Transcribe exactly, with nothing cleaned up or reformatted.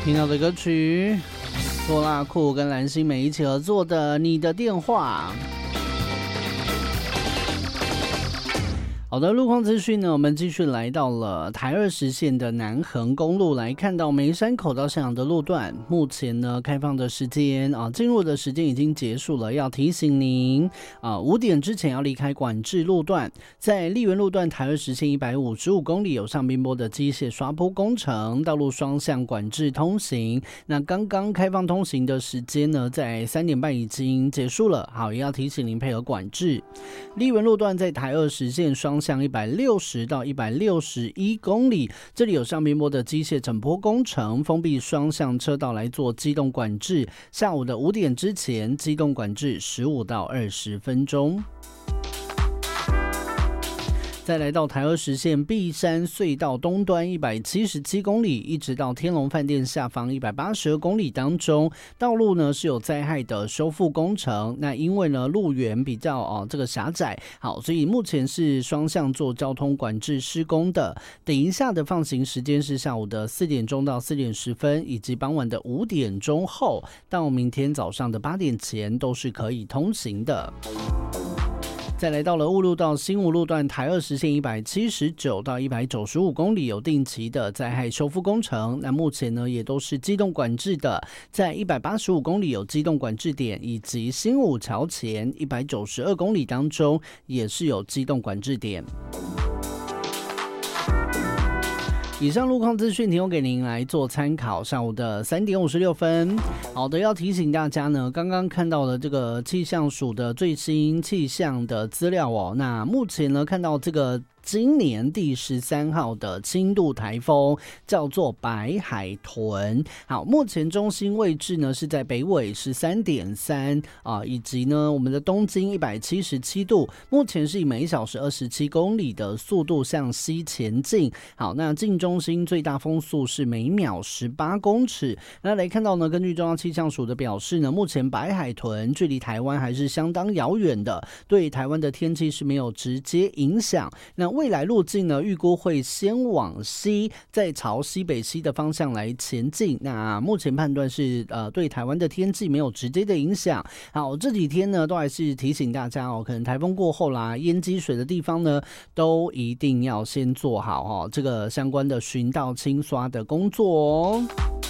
听到的歌曲，多拉库跟蓝心湄一起合作的《你的电话》。好的，路况资讯呢，我们继续来到了台二十线的南横公路，来看到梅山口到向阳的路段，目前呢开放的时间啊，进入的时间已经结束了，要提醒您啊，五点之前要离开管制路段。在丽园路段台二十线一百五十五公里有上滨波的机械刷坡工程，道路双向管制通行。那刚刚开放通行的时间呢，在三点半已经结束了，好，也要提醒您配合管制。丽园路段在台二十线双向一百六十到一百六十一公里，这里有上滨波的机械整坡工程，封闭双向车道来做机动管制。下午的五点之前，机动管制十五到二十分钟。再来到台二十线碧山隧道东端一百七十七公里，一直到天龙饭店下方一百八十二公里当中，道路呢是有灾害的修复工程。那因为呢路缘比较哦这个狭窄，好，所以目前是双向做交通管制施工的。等一下的放行时间是下午的四点钟到四点十分，以及傍晚的五点钟后到明天早上的八点前都是可以通行的。再来到了雾路到新吴路段台二十线一百七十九到一百九十五公里有定期的灾害修复工程，那目前呢也都是机动管制的，在一百八十五公里有机动管制点，以及新武桥前一百九十二公里当中也是有机动管制点。以上路况资讯提供给您来做参考。上午的三点五十六分，好的，要提醒大家呢，刚刚看到了这个气象署的最新气象的资料哦。那目前呢，看到这个今年第十三号的轻度台风叫做白海豚。好，目前中心位置呢是在北纬十三点三啊，以及呢我们的东经一百七十七度，目前是以每小时二十七公里的速度向西前进。好，那近中心最大风速是每秒十八公尺。那来看到呢，根据中央气象署的表示呢，目前白海豚距离台湾还是相当遥远的，对台湾的天气是没有直接影响。那未来路径呢，预估会先往西，再朝西北西的方向来前进。那目前判断是呃对台湾的天气没有直接的影响。好，这几天呢都还是提醒大家哦，可能台风过后啦，淹积水的地方呢，都一定要先做好哦这个相关的巡道清刷的工作哦。